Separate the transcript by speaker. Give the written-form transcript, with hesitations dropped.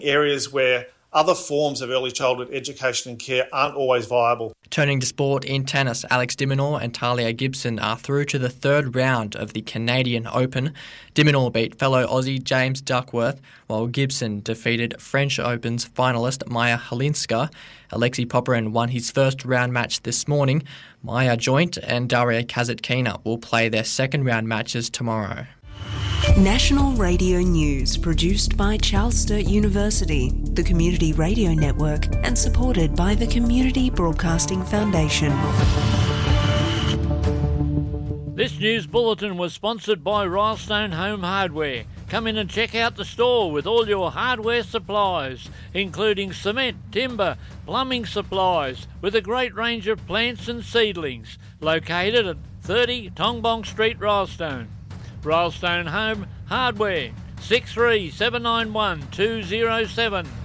Speaker 1: areas where other forms of early childhood education and care aren't always viable.
Speaker 2: Turning to sport, in tennis, Alex de Minaur and Talia Gibson are through to the third round of the Canadian Open. De Minaur beat fellow Aussie James Duckworth, while Gibson defeated French Open's finalist Maya Halinska. Alexei Popyrin won his first round match this morning. Maya Joint and Daria Kasatkina will play their second round matches tomorrow.
Speaker 3: National Radio News, produced by Charles Sturt University, the Community Radio Network, and supported by the Community Broadcasting Foundation.
Speaker 4: This news bulletin was sponsored by Rylestone Home Hardware. Come in and check out the store with all your hardware supplies, including cement, timber, plumbing supplies, with a great range of plants and seedlings. Located at 30 Tongbong Street, Rylestone. Rylestone Home Hardware, 63791 207.